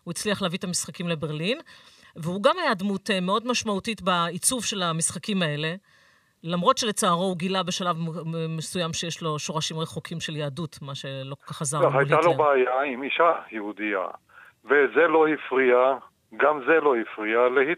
הוא הצליח להביא את המשחקים לברלין, והוא גם היה דמות מאוד משמעותית בעיצוב של המשחקים האלה, למרות שלצערו הוא גילה בשלב מסוים שיש לו שורשים רחוקים של יהדות, מה שלא כל כך עזר לו הייתה לו בעיה עם אישה יהודייה, וזה לא הפריע, גם זה לא הפריע להיטלר.